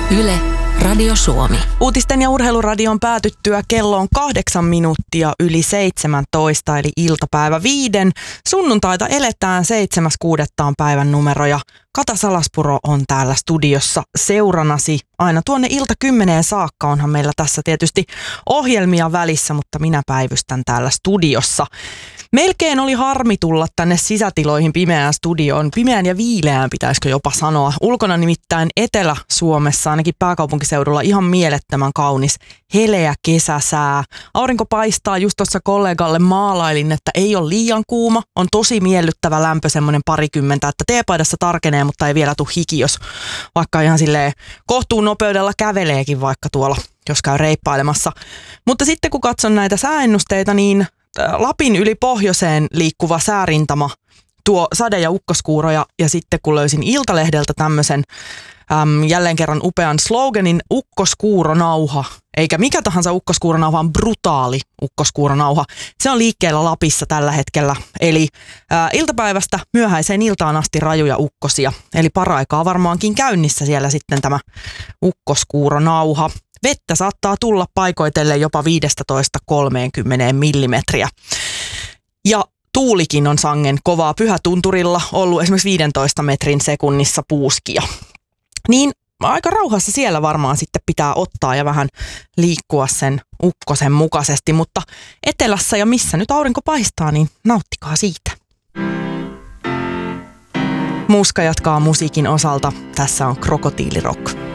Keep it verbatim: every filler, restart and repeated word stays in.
Yle, Radio Suomi. Uutisten ja urheiluradion päätyttyä kello on kahdeksan minuuttia yli seitsemäntoista, eli iltapäivä viiden. Sunnuntaita eletään seitsemäs kuudetta on päivän numero ja Kata Salaspuro on täällä studiossa seuranasi. Aina tuonne ilta kymmeneen saakka onhan meillä tässä tietysti ohjelmia välissä, mutta minä päivystän täällä studiossa. Melkein oli harmi tulla tänne sisätiloihin pimeään studioon. Pimeään ja viileään pitäisikö jopa sanoa. Ulkona nimittäin Etelä-Suomessa, ainakin pääkaupunkiseudulla, ihan mielettömän kaunis heleä kesäsää. Aurinko paistaa, just tuossa kollegalle maalailin, että ei ole liian kuuma. On tosi miellyttävä lämpö, semmoinen parikymmentä, että teepaidassa tarkenee, mutta ei vielä tule hiki, jos vaikka ihan silleen kohtuun nopeudella käveleekin vaikka tuolla, jos käy reippailemassa. Mutta sitten kun katson näitä sääennusteita, niin Lapin yli pohjoiseen liikkuva säärintama tuo sade- ja ukkoskuuroja, ja sitten kun löysin Iltalehdeltä tämmöisen äm, jälleen kerran upean sloganin ukkoskuuronauha, eikä mikä tahansa ukkoskuuronauha, vaan brutaali ukkoskuuronauha. Se on liikkeellä Lapissa tällä hetkellä, eli ää, iltapäivästä myöhäiseen iltaan asti rajuja ukkosia, eli paraikaa varmaankin käynnissä siellä sitten tämä ukkoskuuronauha. Vettä saattaa tulla paikoitellen jopa viisitoista kolmekymmentä millimetriä. Ja tuulikin on sangen kovaa. Pyhätunturilla ollut esimerkiksi viidentoista metrin sekunnissa puuskia. Niin aika rauhassa siellä varmaan sitten pitää ottaa ja vähän liikkua sen ukkosen mukaisesti. Mutta etelässä ja missä nyt aurinko paistaa, niin nauttikaa siitä. Muska jatkaa musiikin osalta. Tässä on Krokotiilirock.